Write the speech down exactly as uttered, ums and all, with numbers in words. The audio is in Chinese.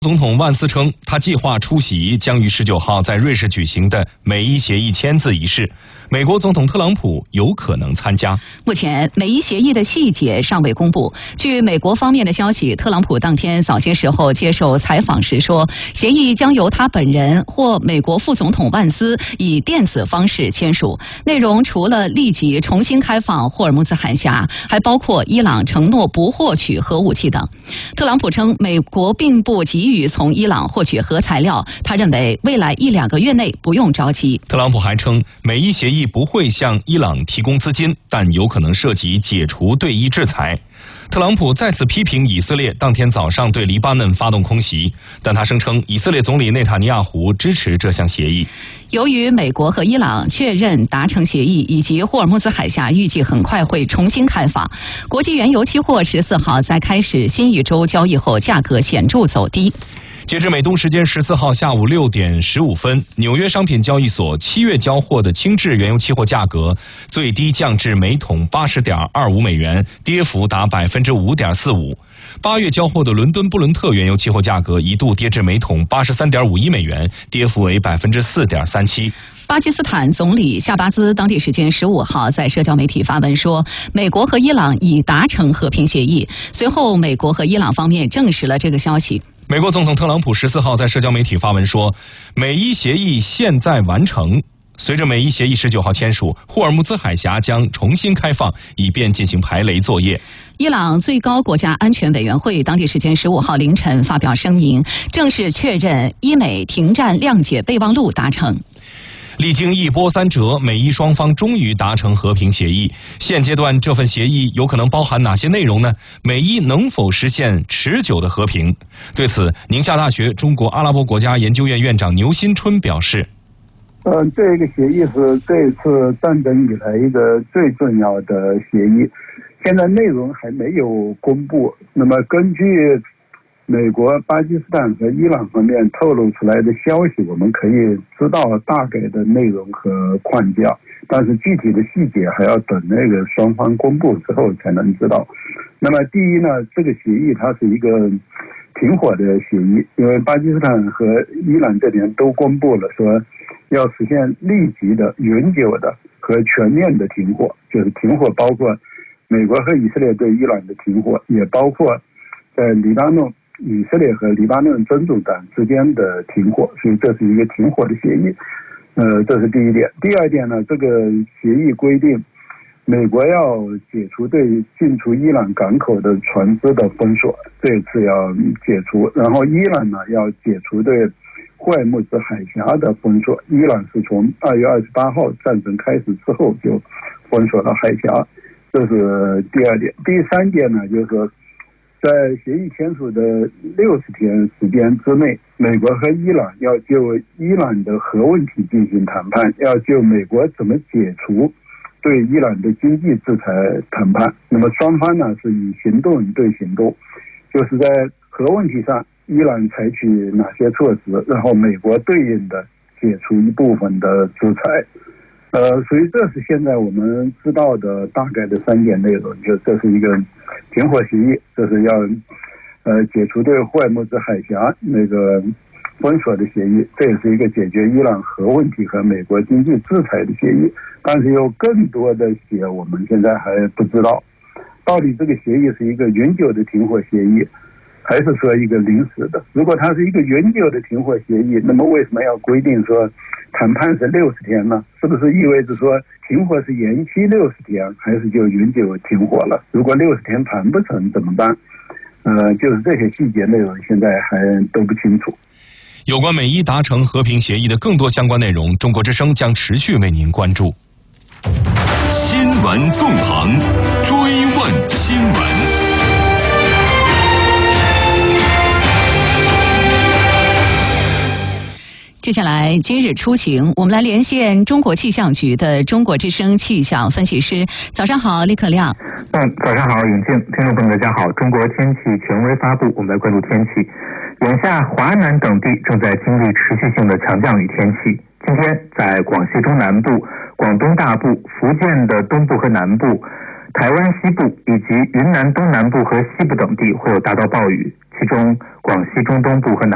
总统万斯称，他计划出席将于十九号在瑞士举行的美伊协议签字仪式，美国总统特朗普有可能参加。 目前，美伊协议的细节尚未公布。据美国方面的消息，特朗普当天早些时候接受采访时说，协议将由他本人或美国副总统万斯以电子方式签署。内容除了立即重新开放霍尔木兹海峡，还包括伊朗承诺不获取核武器等。特朗普称，美国并不急于从伊朗获取核材料，他认为未来一两个月内不用着急。 特朗普还称，美伊协议不会向伊朗提供资金，但有可能涉及解除对伊制裁。特朗普再次批评以色列当天早上对黎巴嫩发动空袭，但他声称以色列总理内塔尼亚胡支持这项协议。 由于美国和伊朗确认达成协议，以及霍尔木兹海峡预计很快会重新开放，国际原油期货十四号在开始新一周交易后价格显著走低。 截至美东时间十四号下午六点十五分，纽约商品交易所七月交货的轻质原油期货价格最低降至每桶八十点二五美元，跌幅达百分之五点四五。八月交货的伦敦布伦特原油期货价格一度跌至每桶八十三点五一美元，跌幅为百分之四点三七。 巴基斯坦总理夏巴兹当地时间十五号在社交媒体发文说，美国和伊朗已达成和平协议。随后，美国和伊朗方面证实了这个消息。 美国总统特朗普十四号在社交媒体发文说，美伊协议现在完成。随着美伊协议十九号签署，霍尔木兹海峡将重新开放，以便进行排雷作业。 伊朗最高国家安全委员会当地时间十五号凌晨发表声明，正式确认伊美停战谅解备忘录达成。 历经一波三折，美伊双方终于达成和平协议。现阶段这份协议有可能包含哪些内容呢？美伊能否实现持久的和平？对此，宁夏大学中国阿拉伯国家研究院院长牛新春表示， 呃，这个协议是这次战争以来一个最重要的协议，现在内容还没有公布。那么根据美国、巴基斯坦和伊朗方面透露出来的消息，我们可以知道大概的内容和框架，但是具体的细节还要等那个双方公布之后才能知道。那么第一呢，这个协议它是一个停火的协议，因为巴基斯坦和伊朗这边都公布了说要实现立即的、永久的和全面的停火，就是停火包括美国和以色列对伊朗的停火，也包括在黎巴嫩以色列和黎巴嫩真主党之间的停火，所以这是一个停火的协议。呃，这是第一点。第二点呢，这个协议规定，美国要解除对进出伊朗港口的船只的封锁，这一次要解除。然后伊朗呢要解除对霍尔木兹海峡的封锁。伊朗是从二月二十八号战争开始之后就封锁了海峡，这是第二点。第三点呢，就是说，在协议签署的六十天时间之内，美国和伊朗要就伊朗的核问题进行谈判，要就美国怎么解除对伊朗的经济制裁谈判。那么双方呢是以行动对行动，就是在核问题上，伊朗采取哪些措施，然后美国对应的解除一部分的制裁。呃，所以这是现在我们知道的大概的三点内容，就这是一个停火协议，这是要呃解除对霍尔木兹海峡那个封锁的协议，这也是一个解决伊朗核问题和美国经济制裁的协议。但是有更多的些我们现在还不知道，到底这个协议是一个永久的停火协议，还是说一个临时的？如果它是一个永久的停火协议，那么为什么要规定说谈判是六十天呢？是不是意味着说停火是延期六十天，还是就永久停火了？如果六十天谈不成怎么办？呃，就是这些细节内容现在还都不清楚。 有关美伊达成和平协议的更多相关内容，中国之声将持续为您关注。 新闻纵横，追问新闻。 接下来今日出行，我们来连线中国气象局的中国之声气象分析师。早上好，李可亮。 嗯，早上好，尹静，听众朋友大家好。中国天气权威发布，我们来关注天气。眼下华南等地正在经历持续性的强降雨天气。今天在广西中南部、广东大部、福建的东部和南部、台湾西部以及云南东南部和西部等地会有大到暴雨，其中广西中东部和南